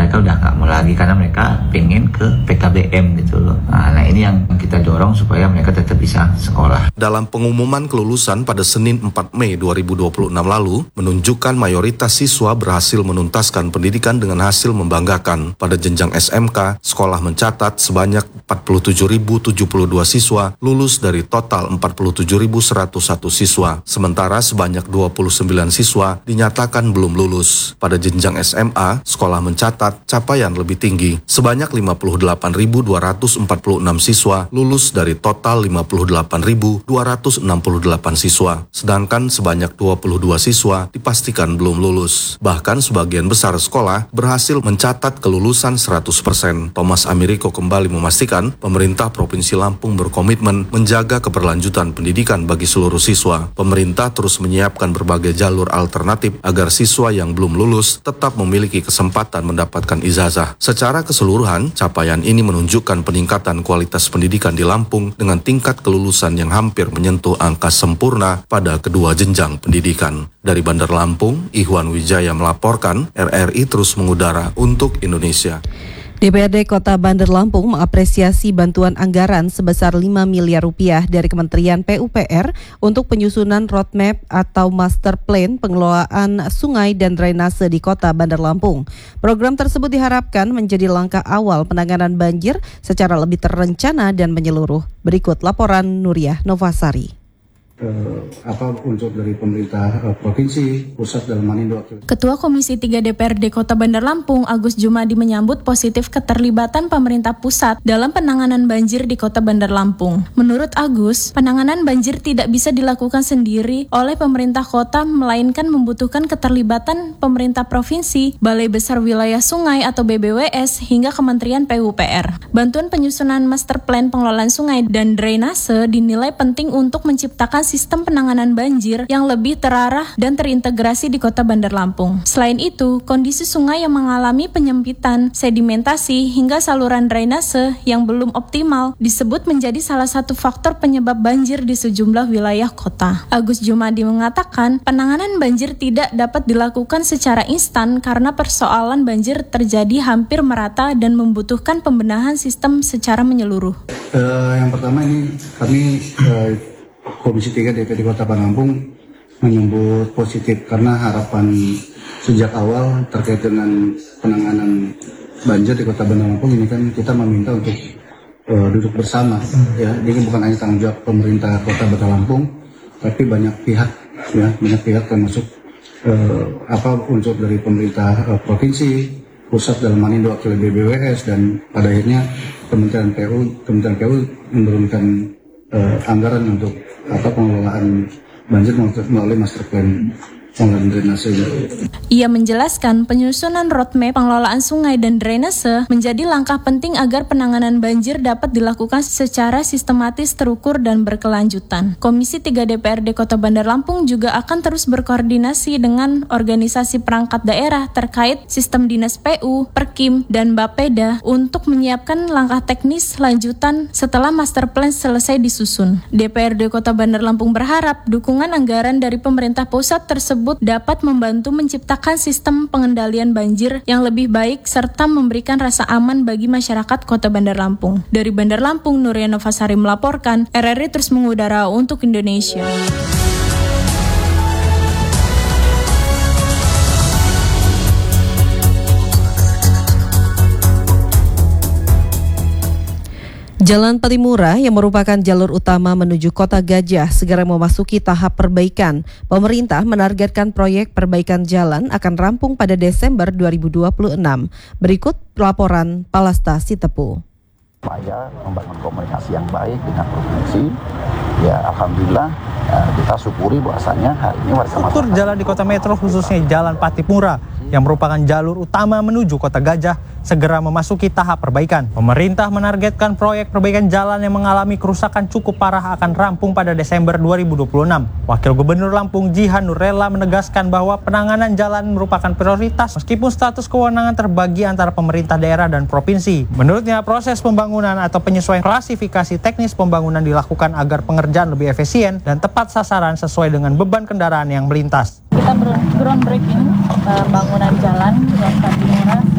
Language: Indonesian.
mereka udah nggak mau lagi karena mereka pengen ke PKBM gitu loh. Nah ini yang kita dorong supaya mereka tetap bisa sekolah. Dalam pengumuman kelulusan pada Senin 4 Mei 2026 lalu, menunjukkan mayoritas siswa berhasil menuntaskan pendidikan dengan hasil membanggakan. Pada jenjang SMK, sekolah mencatat sebanyak 47.072 siswa lulus dari total 47.101 siswa. Sementara sebanyak 29 siswa dinyatakan belum lulus. Pada jenjang SMA, sekolah mencatat capaian lebih tinggi. Sebanyak 58.246 siswa lulus dari total 58.268 siswa. Sedangkan sebanyak 22 siswa dipastikan belum lulus. Bahkan sebagian besar sekolah berhasil mencatat kelulusan 100%. Thomas Ameriko kembali memastikan pemerintah Provinsi Lampung berkomitmen menjaga keberlanjutan pendidikan bagi seluruh siswa. Pemerintah terus menyiapkan berbagai jalur alternatif agar siswa yang belum lulus tetap memiliki kesempatan mendapatkan ijazah. Secara keseluruhan, capaian ini menunjukkan peningkatan kualitas pendidikan di Lampung dengan tingkat kelulusan yang hampir menyentuh angka sempurna pada kedua jenjang pendidikan. Dari Bandar Lampung, Ihwan Wijaya melaporkan, RRI terus mengudara untuk Indonesia. DPRD Kota Bandar Lampung mengapresiasi bantuan anggaran sebesar 5 miliar rupiah dari Kementerian PUPR untuk penyusunan roadmap atau master plan pengelolaan sungai dan drainase di Kota Bandar Lampung. Program tersebut diharapkan menjadi langkah awal penanganan banjir secara lebih terencana dan menyeluruh. Berikut laporan Nuriyah Novasari. Unsur dari pemerintah provinsi, pusat dalam hal ini Ketua Komisi 3 DPRD Kota Bandar Lampung, Agus Jumadi menyambut positif keterlibatan pemerintah pusat dalam penanganan banjir di Kota Bandar Lampung. Menurut Agus, penanganan banjir tidak bisa dilakukan sendiri oleh pemerintah kota, melainkan membutuhkan keterlibatan pemerintah provinsi, Balai Besar Wilayah Sungai atau BBWS, hingga Kementerian PUPR. Bantuan penyusunan master plan pengelolaan sungai dan drainase dinilai penting untuk menciptakan sistem penanganan banjir yang lebih terarah dan terintegrasi di Kota Bandar Lampung. Selain itu, kondisi sungai yang mengalami penyempitan, sedimentasi, hingga saluran drainase yang belum optimal disebut menjadi salah satu faktor penyebab banjir di sejumlah wilayah kota. Agus Jumadi mengatakan, penanganan banjir tidak dapat dilakukan secara instan karena persoalan banjir terjadi hampir merata dan membutuhkan pembenahan sistem secara menyeluruh. Yang pertama ini kami Komisi 3 DPRD Kota Bandar Lampung menyambut positif karena harapan sejak awal terkait dengan penanganan banjir di Kota Bandar Lampung ini kan kita meminta untuk duduk bersama ya. Ini bukan hanya tanggung jawab pemerintah Kota Bandar Lampung, tapi banyak pihak termasuk unsur dari pemerintah provinsi, pusat dalam hal ini wakil BBWS, dan pada akhirnya Kementerian PU menurunkan anggaran untuk pengelolaan banjir melalui master plan pengelolaan drainase. Ia menjelaskan penyusunan roadmap pengelolaan sungai dan drainase menjadi langkah penting agar penanganan banjir dapat dilakukan secara sistematis, terukur, dan berkelanjutan. Komisi 3 DPRD Kota Bandar Lampung juga akan terus berkoordinasi dengan organisasi perangkat daerah terkait sistem dinas PU, Perkim, dan Bapeda untuk menyiapkan langkah teknis lanjutan setelah master plan selesai disusun. DPRD Kota Bandar Lampung berharap dukungan anggaran dari pemerintah pusat tersebut dapat membantu menciptakan sistem pengendalian banjir yang lebih baik serta memberikan rasa aman bagi masyarakat Kota Bandar Lampung. Dari Bandar Lampung, Nuriyah Novasari melaporkan, RRI terus mengudara untuk Indonesia. Jalan Patimura yang merupakan jalur utama menuju Kota Gajah segera memasuki tahap perbaikan. Pemerintah menargetkan proyek perbaikan jalan akan rampung pada Desember 2026. Berikut laporan Palasta Sitepu. Upaya membangun komunikasi yang baik dengan provinsi, ya alhamdulillah kita syukuri bahwasannya hari ini warga masyarakat. Jalan di Kota Metro khususnya Jalan Patimura yang merupakan jalur utama menuju Kota Gajah segera memasuki tahap perbaikan. Pemerintah menargetkan proyek perbaikan jalan yang mengalami kerusakan cukup parah akan rampung pada Desember 2026. Wakil Gubernur Lampung Jihan Nurella menegaskan bahwa penanganan jalan merupakan prioritas meskipun status kewenangan terbagi antara pemerintah daerah dan provinsi. Menurutnya proses pembangunan atau penyesuaian klasifikasi teknis pembangunan dilakukan agar pengerjaan lebih efisien dan tepat sasaran sesuai dengan beban kendaraan yang melintas. Kita groundbreaking bangunan jalan Jalan Patimura